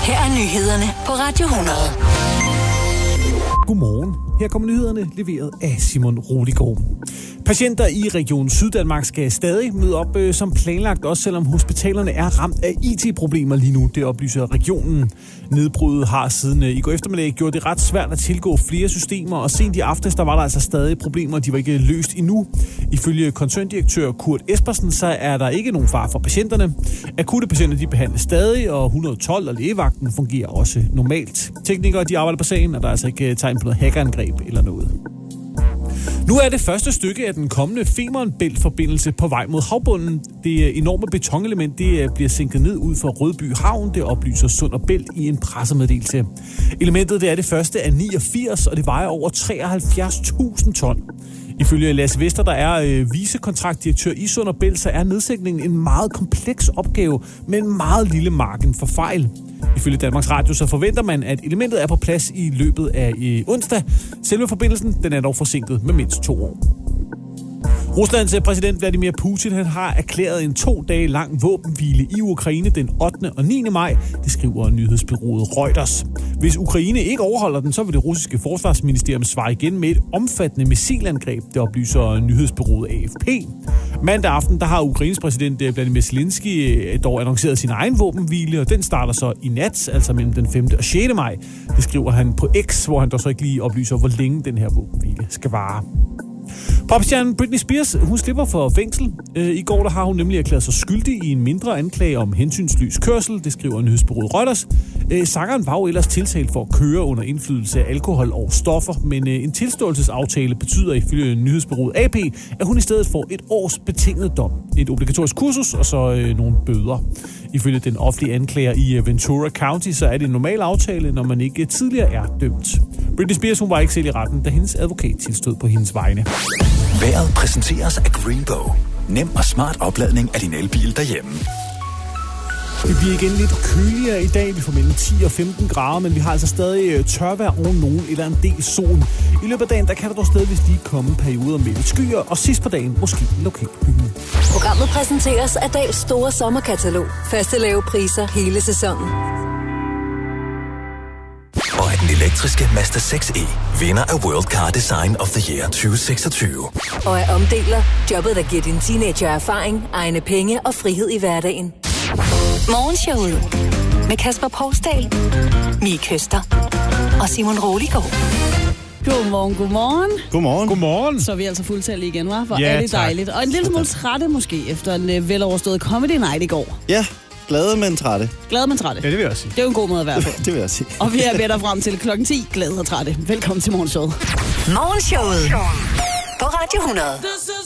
Her er nyhederne på Radio 100. Godmorgen. Her kommer nyhederne leveret af Simon Roligård. Patienter i Region Syddanmark skal stadig møde op som planlagt, også selvom hospitalerne er ramt af IT-problemer lige nu, det oplyser regionen. Nedbruddet har siden i går eftermiddag gjort det ret svært at tilgå flere systemer, og sent i aftes der var der altså stadig problemer, de var ikke løst endnu. Ifølge koncerndirektør Kurt Espersen, så er der ikke nogen fare for patienterne. Akutte patienter de behandles stadig, og 112 og lægevagten fungerer også normalt. Teknikere de arbejder på sagen, og der er altså ikke tegn på noget hackerangreb eller noget. Nu er det første stykke af den kommende Femern Bælt-forbindelse på vej mod havbunden. Det enorme betonelement det bliver sænket ned ud for Rødby Havn, det oplyser Sund og Bælt i en pressemeddelelse. Elementet det er det første af 89, og det vejer over 73.000 ton. Ifølge Lasse Vester, der er vicekontraktdirektør i Sund og Bælt, så er nedsænkningen en meget kompleks opgave med en meget lille margen for fejl. Ifølge Danmarks Radio så forventer man, at elementet er på plads i løbet af onsdag. Selve forbindelsen den er dog forsinket med mindst 2 år. Ruslands præsident Vladimir Putin han har erklæret en 2 dage lang våbenhvile i Ukraine den 8. og 9. maj. Det skriver nyhedsbureauet Reuters. Hvis Ukraine ikke overholder den, så vil det russiske forsvarsministerium svare igen med et omfattende missilangreb, det oplyser nyhedsbureauet AFP. Mandag aften der har Ukraines præsident Vladimir Zelensky dog annonceret sin egen våbenhvile, og den starter så i nat, altså mellem den 5. og 6. maj. Det skriver han på X, hvor han dog så ikke lige oplyser, hvor længe den her våbenhvile skal vare. Popstjernen Britney Spears, hun slipper for fængsel. I går der har hun nemlig erklæret sig skyldig i en mindre anklage om hensynsløs kørsel, det skriver nyhedsbureauet Reuters. Sangeren var jo ellers tiltalt for at køre under indflydelse af alkohol og stoffer, men en tilståelsesaftale betyder ifølge nyhedsbureauet AP, at hun i stedet får 1 års betinget dom, et obligatorisk kursus og så nogle bøder. Ifølge den offentlige anklager i Ventura County, så er det en normal aftale, når man ikke tidligere er dømt. Britney Spears hun var ikke selv i retten, da hendes advokat tilstod på hendes vegne. Vejret præsenteres af Greenbow. Nem og smart opladning af din elbil derhjemme. Det bliver igen lidt køligere i dag. Vi får mellem 10 og 15 grader, men vi har altså stadig tørvejr oven nogen eller en del sol. I løbet af dagen, der kan der dog stadigvis lige komme perioder med skyer, og sidst på dagen måske lokal byen. Programmet præsenteres af Dahls store sommerkatalog. Faste lave priser hele sæsonen. Og af den elektriske Mazda 6e, vinder af World Car Design of the Year 2026. Og af omdeler, jobbet der giver din teenager erfaring, egne penge og frihed i hverdagen. Morgenshowet med Kasper Poulsdal, Mie Køster og Simon Roligård. Godmorgen, godmorgen. Godmorgen. Godmorgen. Så er vi altså fuldtallige igen, hva'? Hvor ja, er det tak. Dejligt. Og en lille smule trætte måske, efter en veloverstået comedy night i går. Ja, glade, men trætte. Glade, men trætte. Ja, det vil jeg sige. Det er jo en god måde at være på. Det vil jeg sige. Og vi er ved dig frem til klokken 10. Glade og trætte. Velkommen til morgenshowet. Morgenshowet på Radio 100.